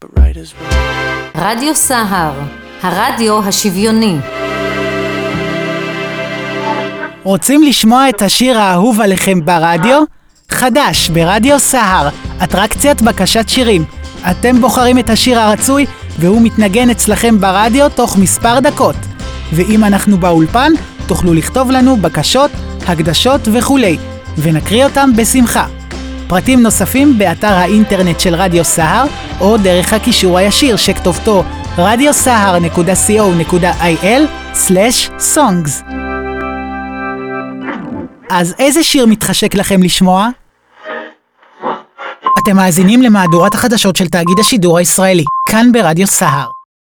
but right is wrong. רדיו סהר, הרדיו השוויוני. רוצים לשמוע את השיר האהוב עליכם ברדיו? חדש ברדיו סהר, אטרקציית בקשת שירים. אתם בוחרים את השיר הרצוי והוא מתנגן אצלכם ברדיו תוך מספר דקות. ואם אנחנו באולפן, תוכלו לכתוב לנו בקשות, הקדשות וכולי, ונקריא אותם בשמחה. פרטים נוספים באתר האינטרנט של רדיו סהר, או דרך הקישור הישיר שכתובתו radiosahar.co.il/songs. אז איזה שיר מתחשק לכם לשמוע? אתם מאזינים למהדורת החדשות של תאגיד השידור הישראלי, כאן ברדיו סהר.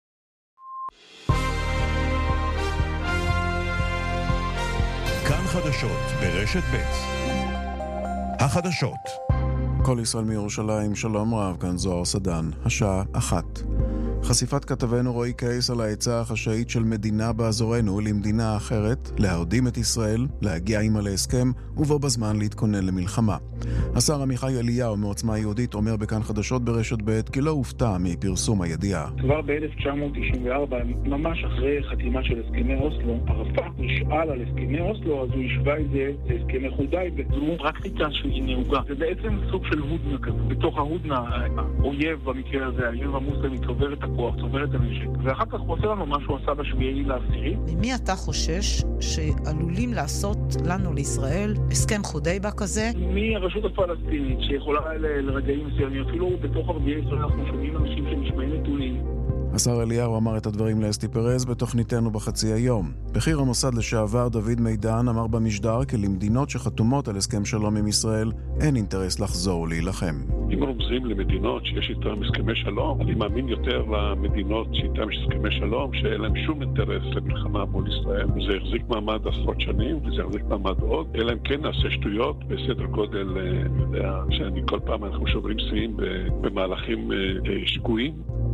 כאן חדשות ברשת ב'. החדשות. כל ישראל מירושלים, שלום רב, כאן זוהר סדן, השעה 1. חשיפת כתבנו רועי קייס על העצה החשאית של מדינה באזורנו למדינה אחרת, להרדים את ישראל, להגיע עימה להסכם, ובו בזמן להתכונן למלחמה. השר עמיחי אליהו מעוצמה יהודית אומר בכאן חדשות ברשת ב' כי לא הופתע מפרסום הידיעה. כבר ב-1994, ממש אחרי חתימה של הסכמי אוסלו, ערפאת נשאל על הסכמי אוסלו, אז הוא השווה את זה להסכמי חודייבה. זו פרקטיקה שהיא נהוגה. זה בעצם סוג של הודנה כזה. בתוך ההודנה, האויב במקרה הזה, האויב המוסלמי צובר את הכוח, צובר את הנשק, ואחר כך הוא עושה לנו מה שהוא עשה ב7.10. ממי אתה חושש שעלולים לעשות לנו לישראל הסכם חודייבה כזה? מהרשות הפלסטינית שיכולה לרגעים מסוימים, אפילו בתוך ערביי ישראל אנחנו שומעים אנשים שנשמעים נתונים. השר אליהו אמר את הדברים לאסתי פרז בתוכניתנו בחצי היום. בכיר המוסד לשעבר דוד מידן אמר במשדר כי למדינות שחתומות על הסכם שלום עם ישראל אין אינטרס לחזור להילחם. אם רומזים למדינות שיש איתן הסכמי שלום, אני מאמין יותר למדינות שאיתן יש הסכמי שלום שאין להם שום אינטרס למלחמה מול ישראל. זה יחזיק מעמד עשרות שנים וזה יחזיק מעמד עוד, אלא אם כן נעשה שטויות בסדר גודל, שאני כל פעם אנחנו שוברים שיאים במהלכים שגויים.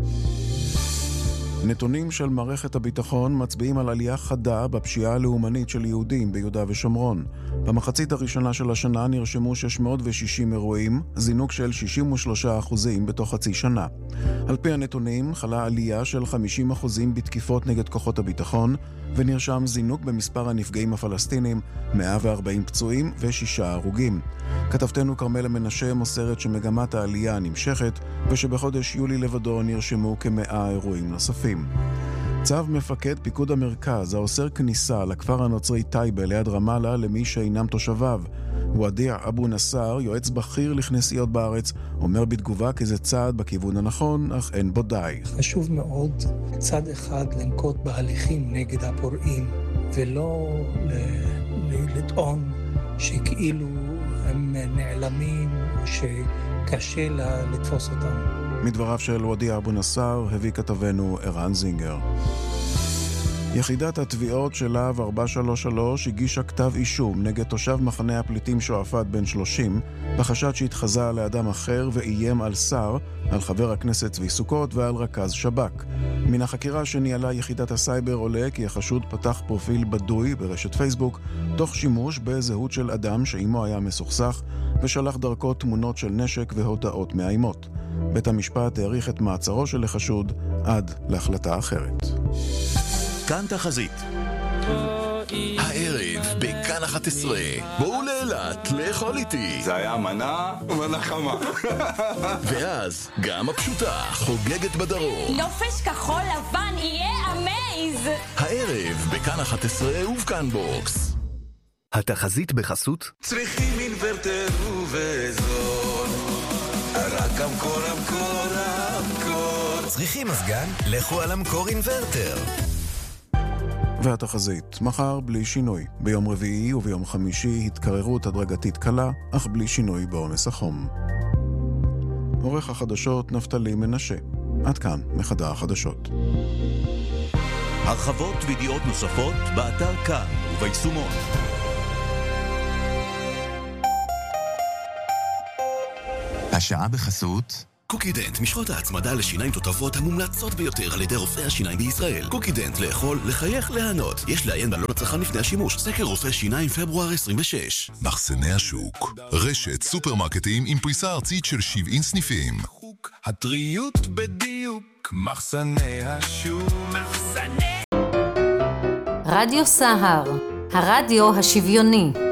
נתונים של מערכת הביטחון מצביעים על עלייה חדה בפשיעה הלאומנית של יהודים ביהודה ושומרון. במחצית הראשונה של השנה נרשמו 660 אירועים, זינוק של 63% בתוך חצי שנה. על פי הנתונים חלה עלייה של 50% בתקיפות נגד כוחות הביטחון, ונרשם זינוק במספר הנפגעים הפלסטינים, 140 פצועים ו6 הרוגים. כתבתנו קרמלה מנשה מוסרת שמגמת העלייה נמשכת, ושבחודש יולי לבדו נרשמו כ100 אירועים נוספים. צו מפקד פיקוד המרכז האוסר כניסה לכפר הנוצרי טייבה ליד רמאללה למי שאינם תושביו. ודיע אבו נסאר, יועץ בכיר לכנסיות בארץ, אומר בתגובה כי זה צעד בכיוון הנכון, אך אין בו די. חשוב מאוד צד אחד לנקוט בהליכים נגד הפורעים, ולא לטעון שכאילו הם נעלמים, שקשה לתפוס אותם. מדבריו של ודיע אבו נסאר הביא כתבנו ערן זינגר. יחידת התביעות של להב 433 הגישה כתב אישום נגד תושב מחנה הפליטים שועפאט בן 30 בחשד שהתחזה לאדם אחר ואיים על שר, על חבר הכנסת צבי סוכות ועל רכז שב"כ. מן החקירה שניהלה יחידת הסייבר עולה כי החשוד פתח פרופיל בדוי ברשת פייסבוק תוך שימוש בזהות של אדם שעימו היה מסוכסך ושלח דרכו תמונות של נשק והודעות מאיימות. בית המשפט העריך את מעצרו של החשוד עד להחלטה אחרת. כאן תחזית. הערב בכאן 11. בואו לאילת לאכול איתי. זה היה מנה חמה. ואז גם הפשוטה חוגגת בדרום. נופש כחול לבן יהיה אמייז. הערב בכאן 11 ובכאן בוקס. התחזית בחסות צריכים אינוורטר ובזול, רק המקור. צריכים מזגן? לכו על המקור אינוורטר. והתחזית, מחר בלי שינוי. ביום רביעי וביום חמישי התקררות הדרגתית קלה, אך בלי שינוי בעומס החום. עורך החדשות נפתלי מנשה. עד כאן מחדר החדשות. הרחבות וידיעות נוספות באתר כאן וביישומון. השעה בחסות קוקידנט, משחות ההצמדה לשיניים תותבות המומלצות ביותר על ידי רופאי השיניים בישראל. קוקידנט, לאכול, לחייך, להנות. יש לעיין בעלון הצרכן לפני השימוש. סקר רופאי שיניים פברואר 26. מחסני השוק, רשת סופרמרקטים עם פריסה ארצית של 70 סניפים. הטריות בדיוק, מחסני השוק. רדיו סהר, הרדיו השוויוני.